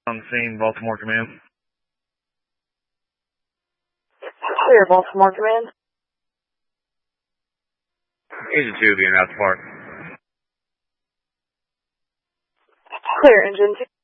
On scene, Baltimore Command. Clear, Baltimore Command. Engine 2 being out to park. Clear, Engine 2.